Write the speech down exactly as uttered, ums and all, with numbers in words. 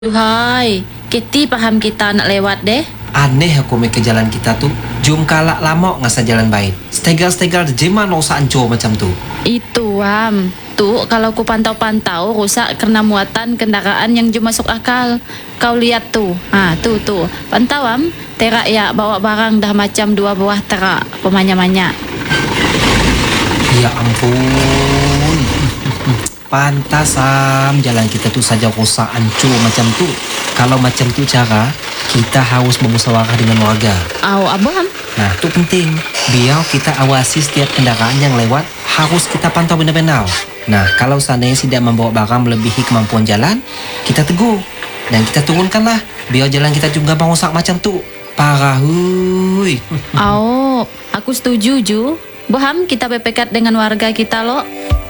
Duhai, Keti paham kita nak lewat deh. Aneh aku main ke jalan kita tu. Jum kalak lama ngasa jalan baik. Stegal-stegal jema no usah ancur macam tu. Itu Ham. Tu kalau ku pantau-pantau rusak karena muatan kendaraan yang jum masuk akal. Kau lihat tu. Ha, tu tu. Pantau Ham. Terak ya bawa barang dah macam dua buah terak pemanya-manya. Ya ampun. Pantas Sam, jalan kita tu saja rosak hancur macam tu. Kalau macam tu cara, kita harus bermusyawarah dengan warga. Au, abang. Nah, tu penting. Biar kita awasi setiap kendaraan yang lewat, harus kita pantau benar-benar. Nah, kalau seandainya tidak membawa barang melebihi kemampuan jalan, kita tegur. Dan kita turunkanlah, biar jalan kita juga merosak macam tu. Parah, hui. Au, aku setuju Ju. Boham kita berpekat dengan warga kita lo.